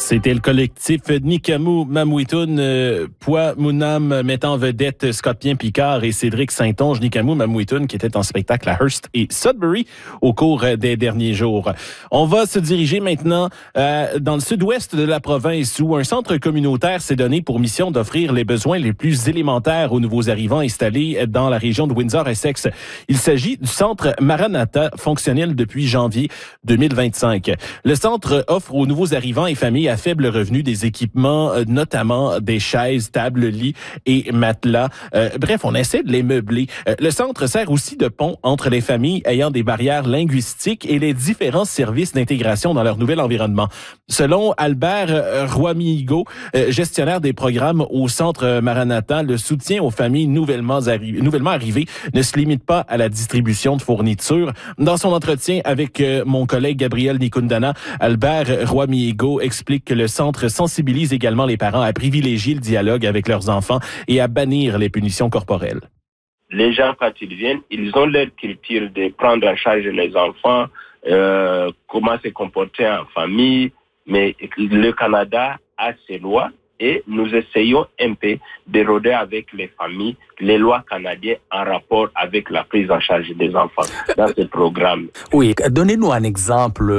C'était le collectif Nikamu Mamouitoun, Poids Mounam mettant en vedette Scott Pien-Picard et Cédric Saint-Onge. Nikamu Mamouitoun qui était en spectacle à Hearst et Sudbury au cours des derniers jours. On va se diriger maintenant dans le sud-ouest de la province où un centre communautaire s'est donné pour mission d'offrir les besoins les plus élémentaires aux nouveaux arrivants installés dans la région de Windsor-Essex. Il s'agit du centre Maranatha, fonctionnel depuis janvier 2025. Le centre offre aux nouveaux arrivants et familles à faible revenu des équipements, notamment des chaises, tables, lits et matelas. Bref, on essaie de les meubler. Le centre sert aussi de pont entre les familles ayant des barrières linguistiques et les différents services d'intégration dans leur nouvel environnement. Selon Albert Roy-Mihigo, gestionnaire des programmes au centre Maranatha, le soutien aux familles nouvellement arrivées ne se limite pas à la distribution de fournitures. Dans son entretien avec mon collègue Gabriel Nikundana, Albert Roy-Mihigo explique que le centre sensibilise également les parents à privilégier le dialogue avec leurs enfants et à bannir les punitions corporelles. Les gens, quand ils viennent, ils ont leur culture de prendre en charge les enfants, comment se comporter en famille, mais le Canada a ses lois et nous essayons un peu d'éroder avec les familles les lois canadiennes en rapport avec la prise en charge des enfants dans ce programme. Oui, donnez-nous un exemple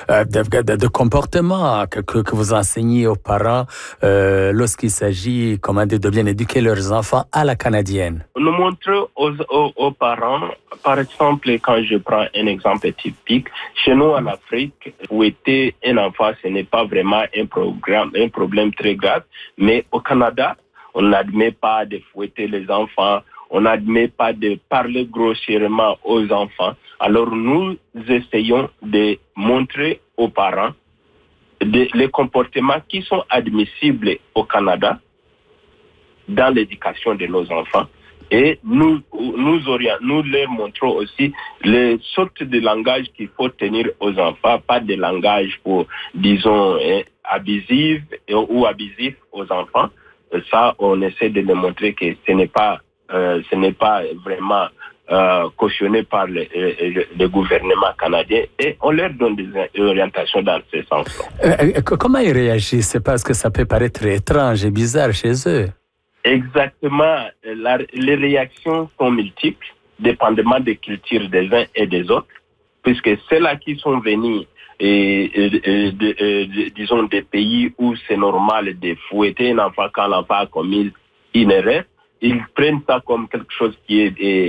de comportement que vous enseignez aux parents lorsqu'il s'agit de bien éduquer leurs enfants à la canadienne. Nous montrons aux parents, par exemple, quand je prends un exemple typique, chez nous en Afrique, fouetter un enfant, ce n'est pas vraiment un problème très grave, mais au Canada, on n'admet pas de fouetter les enfants, on n'admet pas de parler grossièrement aux enfants. Alors nous essayons de montrer aux parents les comportements qui sont admissibles au Canada dans l'éducation de nos enfants. Et nous leur montrons aussi les sortes de langage qu'il faut tenir aux enfants, pas de langage disons, abusif aux enfants. Ça, on essaie de leur montrer que ce n'est pas vraiment cautionné par le gouvernement canadien et on leur donne des orientations dans ce sens-là. Comment ils réagissent? C'est parce que ça peut paraître étrange et bizarre chez eux. Exactement. Les réactions sont multiples, dépendamment des cultures des uns et des autres, puisque ceux-là qui sont venus disons des pays où c'est normal de fouetter un enfant quand l'enfant a commis une erreur, ils prennent ça comme quelque chose qui est